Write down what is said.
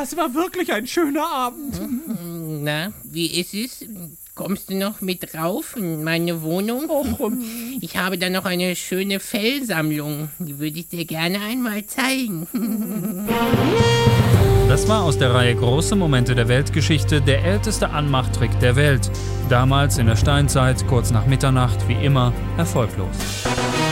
Das war wirklich ein schöner Abend. Na, wie ist es? Kommst du noch mit rauf in meine Wohnung? Ich habe da noch eine schöne Fellsammlung. Die würde ich dir gerne einmal zeigen. Das war aus der Reihe Große Momente der Weltgeschichte der älteste Anmachtrick der Welt. Damals in der Steinzeit, kurz nach Mitternacht, wie immer, erfolglos.